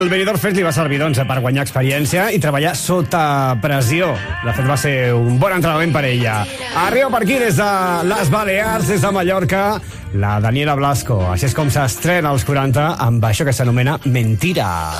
El Benidorm Fest li va servir, doncs, per guanyar experiència i treballar sota pressió. De fet, va ser un bon entrenament per ella. Arriba per aquí des de les Balears, des de Mallorca, la Daniela Blasco. Així és com s'estrena als 40 amb això que s'anomena Mentira.